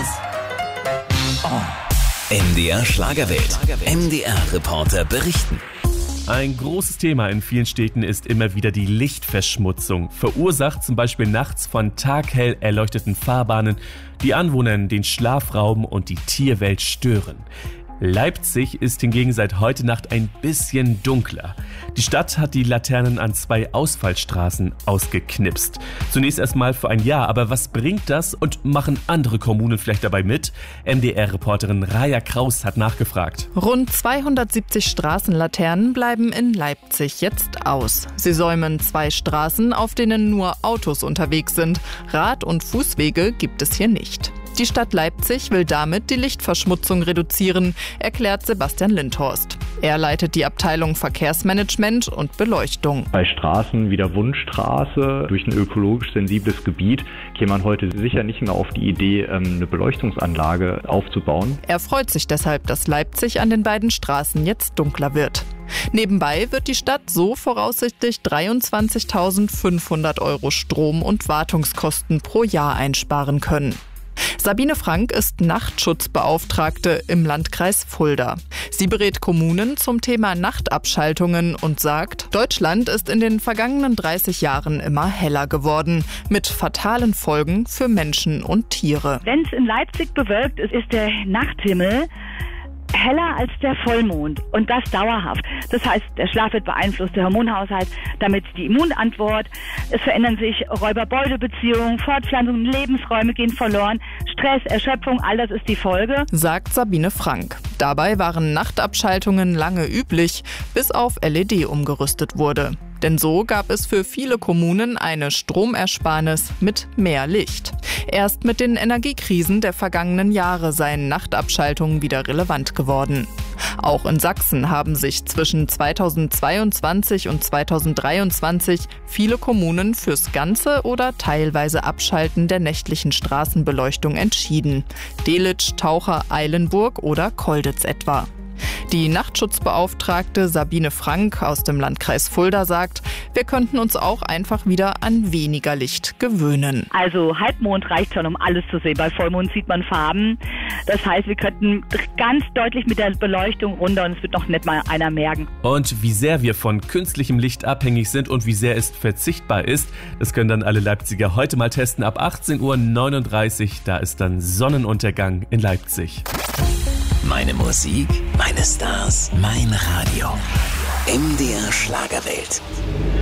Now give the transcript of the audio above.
MDR Schlagerwelt. MDR-Reporter berichten. Ein großes Thema in vielen Städten ist immer wieder die Lichtverschmutzung. Verursacht zum Beispiel nachts von taghell erleuchteten Fahrbahnen, die Anwohnern den Schlafraum und die Tierwelt stören. Leipzig ist hingegen seit heute Nacht ein bisschen dunkler. Die Stadt hat die Laternen an 2 Ausfallstraßen ausgeknipst. Zunächst erstmal für ein Jahr, aber was bringt das und machen andere Kommunen vielleicht dabei mit? MDR-Reporterin Raja Kraus hat nachgefragt. Rund 270 Straßenlaternen bleiben in Leipzig jetzt aus. Sie säumen 2 Straßen, auf denen nur Autos unterwegs sind. Rad- und Fußwege gibt es hier nicht. Die Stadt Leipzig will damit die Lichtverschmutzung reduzieren, erklärt Sebastian Lindhorst. Er leitet die Abteilung Verkehrsmanagement und Beleuchtung. Bei Straßen wie der Wundstraße, durch ein ökologisch sensibles Gebiet, käme man heute sicher nicht mehr auf die Idee, eine Beleuchtungsanlage aufzubauen. Er freut sich deshalb, dass Leipzig an den beiden Straßen jetzt dunkler wird. Nebenbei wird die Stadt so voraussichtlich 23.500 € Strom- und Wartungskosten pro Jahr einsparen können. Sabine Frank ist Nachtschutzbeauftragte im Landkreis Fulda. Sie berät Kommunen zum Thema Nachtabschaltungen und sagt, Deutschland ist in den vergangenen 30 Jahren immer heller geworden, mit fatalen Folgen für Menschen und Tiere. Wenn es in Leipzig bewölkt ist, ist der Nachthimmel heller als der Vollmond und das dauerhaft. Das heißt, der Schlaf wird beeinflusst, der Hormonhaushalt, damit die Immunantwort. Es verändern sich Räuber-Beute-Beziehungen, Fortpflanzungen, Lebensräume gehen verloren, Stress, Erschöpfung, all das ist die Folge, sagt Sabine Frank. Dabei waren Nachtabschaltungen lange üblich, bis auf LED umgerüstet wurde. Denn so gab es für viele Kommunen eine Stromersparnis mit mehr Licht. Erst mit den Energiekrisen der vergangenen Jahre seien Nachtabschaltungen wieder relevant geworden. Auch in Sachsen haben sich zwischen 2022 und 2023 viele Kommunen fürs ganze oder teilweise Abschalten der nächtlichen Straßenbeleuchtung entschieden. Delitzsch, Taucher, Eilenburg oder Kolditz etwa. Die Nachtschutzbeauftragte Sabine Frank aus dem Landkreis Fulda sagt, wir könnten uns auch einfach wieder an weniger Licht gewöhnen. Also Halbmond reicht schon, um alles zu sehen. Bei Vollmond sieht man Farben. Das heißt, wir könnten ganz deutlich mit der Beleuchtung runter und es wird noch nicht mal einer merken. Und wie sehr wir von künstlichem Licht abhängig sind und wie sehr es verzichtbar ist, das können dann alle Leipziger heute mal testen. Ab 18:39 Uhr, da ist dann Sonnenuntergang in Leipzig. Meine Musik, meine Stars, mein Radio. MDR Schlagerwelt.